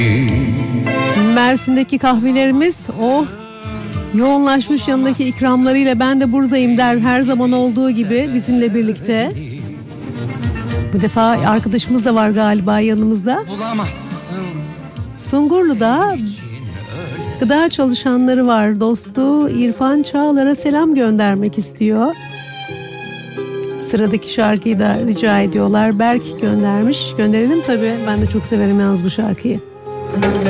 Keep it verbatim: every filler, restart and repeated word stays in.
Mersin'deki kahvelerimiz o yoğunlaşmış yanındaki ikramlarıyla ben de buradayım der her zaman olduğu gibi bizimle birlikte. Bu defa arkadaşımız da var galiba yanımızda. Sungurlu'da gıda çalışanları var. Dostu İrfan Çağlar'a selam göndermek istiyor. Sıradaki şarkıyı da rica ediyorlar. Berk göndermiş. Gönderelim tabii. Ben de çok severim yalnız bu şarkıyı.